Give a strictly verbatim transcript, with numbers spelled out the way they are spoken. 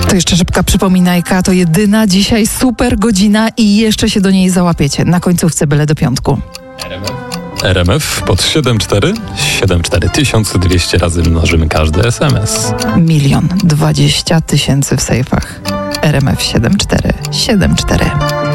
To jeszcze szybka przypominajka, to jedyna dzisiaj super godzina i jeszcze się do niej załapiecie. Na końcówce byle do piątku. R M F pod siedem cztery siedem cztery tysiąc dwieście razy mnożymy każdy es em es. Milion dwadzieścia tysięcy w sejfach. R M F siedem cztery siedem cztery.